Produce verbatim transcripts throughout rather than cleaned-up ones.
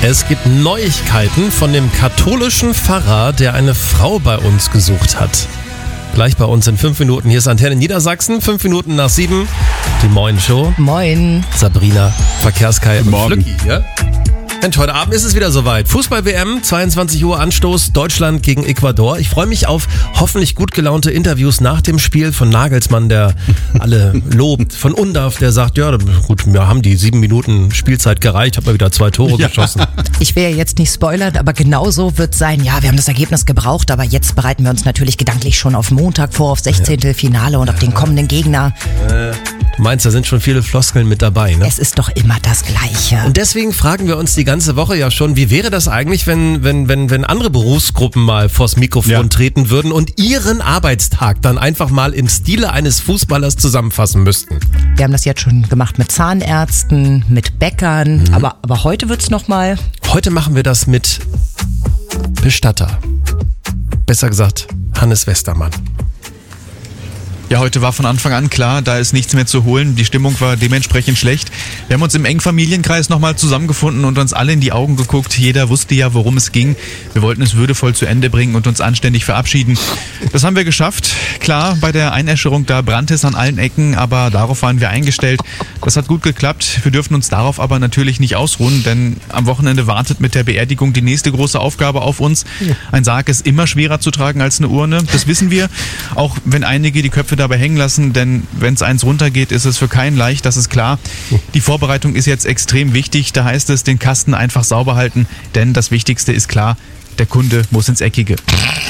Es gibt Neuigkeiten von dem katholischen Pfarrer, der eine Frau bei uns gesucht hat. Gleich bei uns in fünf Minuten. Hier ist Antenne Niedersachsen, fünf Minuten nach sieben. Die Moin-Show. Moin. Sabrina, Verkehrskai und Morgen. Flücki hier. Mensch, heute Abend ist es wieder soweit. Fußball-W M, zweiundzwanzig Uhr Anstoß, Deutschland gegen Ecuador. Ich freue mich auf hoffentlich gut gelaunte Interviews nach dem Spiel von Nagelsmann, der alle lobt, von Undav, der sagt, ja gut, wir haben die sieben Minuten Spielzeit gereicht, haben wir wieder zwei Tore Ja. geschossen. Ich will ja jetzt nicht spoilern, aber genauso wird sein, ja, wir haben das Ergebnis gebraucht, aber jetzt bereiten wir uns natürlich gedanklich schon auf Montag vor, auf sechzehnte Finale und auf den kommenden Gegner. Du meinst, da sind schon viele Floskeln mit dabei, ne? Es ist doch immer das Gleiche. Und deswegen fragen wir uns die ganze Woche ja schon, wie wäre das eigentlich, wenn, wenn, wenn, wenn andere Berufsgruppen mal vors Mikrofon Ja. treten würden und ihren Arbeitstag dann einfach mal im Stile eines Fußballers zusammenfassen müssten? Wir haben das jetzt schon gemacht mit Zahnärzten, mit Bäckern, Mhm. aber, aber heute wird's noch mal. Heute machen wir das mit Bestatter. Besser gesagt, Hannes Westermann. Ja, heute war von Anfang an klar, da ist nichts mehr zu holen. Die Stimmung war dementsprechend schlecht. Wir haben uns im engen Familienkreis nochmal zusammengefunden und uns alle in die Augen geguckt. Jeder wusste ja, worum es ging. Wir wollten es würdevoll zu Ende bringen und uns anständig verabschieden. Das haben wir geschafft. Klar, bei der Einäscherung, da brannte es an allen Ecken, aber darauf waren wir eingestellt. Das hat gut geklappt. Wir dürfen uns darauf aber natürlich nicht ausruhen, denn am Wochenende wartet mit der Beerdigung die nächste große Aufgabe auf uns. Ein Sarg ist immer schwerer zu tragen als eine Urne. Das wissen wir, auch wenn einige die Köpfe dabei hängen lassen, denn wenn es eins runtergeht, ist es für keinen leicht, das ist klar. Die Vorbereitung ist jetzt extrem wichtig, da heißt es, den Kasten einfach sauber halten, denn das Wichtigste ist klar, der Kunde muss ins Eckige.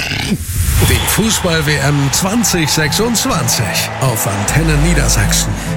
Die Fußball-W M zwanzig sechsundzwanzig auf Antenne Niedersachsen.